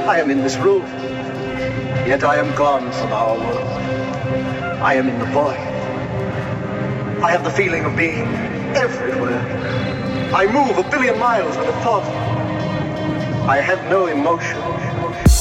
I am in this room, yet I am gone from our world. I am in the void. I have the feeling of being everywhere. I move 1 billion miles with a thought. I have no emotion.